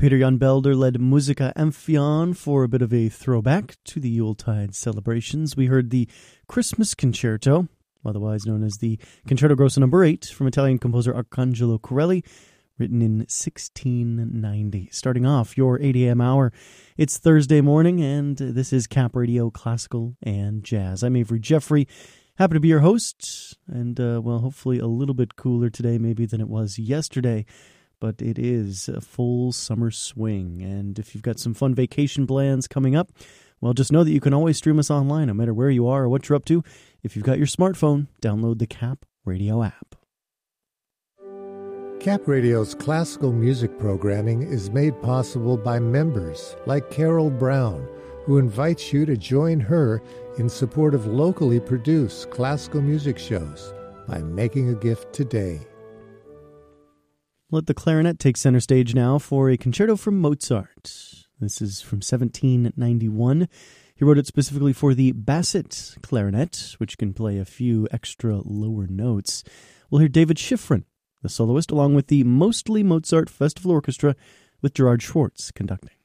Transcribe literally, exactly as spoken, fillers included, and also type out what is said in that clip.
Peter Jan Belder led Musica Amphion for a bit of a throwback to the Yuletide celebrations. We heard the Christmas Concerto, otherwise known as the Concerto Grosso number eight, from Italian composer Arcangelo Corelli, written in sixteen ninety. Starting off your eight a.m. hour, it's Thursday morning, and this is Cap Radio Classical and Jazz. I'm Avery Jeffrey, happy to be your host, and, uh, well, hopefully a little bit cooler today maybe than it was yesterday. But it is a full summer swing, and if you've got some fun vacation plans coming up, well, just know that you can always stream us online, no matter where you are or what you're up to. If you've got your smartphone, download the Cap Radio app. Cap Radio's classical music programming is made possible by members like Carol Brown, who invites you to join her in support of locally produced classical music shows by making a gift today. Let the clarinet take center stage now for a concerto from Mozart. This is from seventeen ninety-one. He wrote it specifically for the basset clarinet, which can play a few extra lower notes. We'll hear David Schifrin, the soloist, along with the Mostly Mozart Festival Orchestra, with Gerard Schwartz conducting.